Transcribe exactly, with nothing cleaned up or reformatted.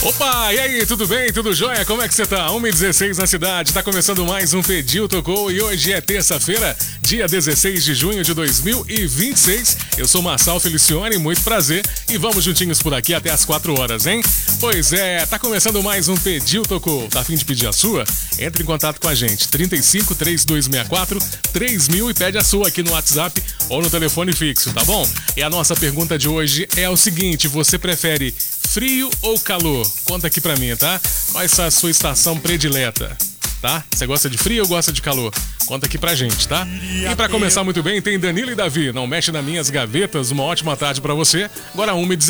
Opa, e aí, tudo bem? Tudo jóia? Como é que você tá? uma e dezesseis na cidade, tá começando mais um Pediu Tocou e hoje é terça-feira, dia dezesseis de junho de dois mil e vinte e seis. Eu sou Marçal Felicione, muito prazer e vamos juntinhos por aqui até as quatro horas, hein? Pois é, tá começando mais um Pediu Tocou. Tá a fim de pedir a sua? Entre em contato com a gente, trinta e cinco, trinta e dois sessenta e quatro, três mil e pede a sua aqui no WhatsApp ou no telefone fixo, tá bom? E a nossa pergunta de hoje é o seguinte, você prefere frio ou calor? Conta aqui pra mim, tá? Qual é a sua estação predileta, tá? Você gosta de frio ou gosta de calor? Conta aqui pra gente, tá? E pra começar muito bem, tem Danilo e Davi. Não mexe nas minhas gavetas. Uma ótima tarde pra você. Agora uma e dezesseis.